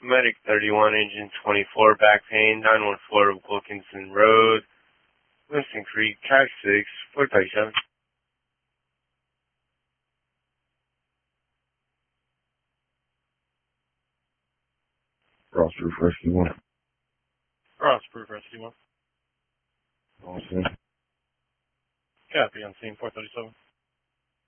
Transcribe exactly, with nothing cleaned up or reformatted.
Medic thirty-one, engine twenty-four, back pain, nine one four Wilkinson Road, Winston Creek, Cash six, four thirty-seven. Frostproof Rescue one. Frostproof Rescue one. Awesome. Copy on scene four thirty-seven.